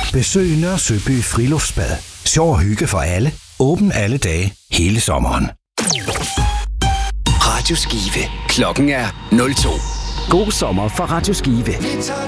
Besøg Nørre Søby Friluftsbad. Sjov og hygge for alle. Åben alle dage, hele sommeren. Radio Skive. Klokken er 02. God sommer fra Radio Skive.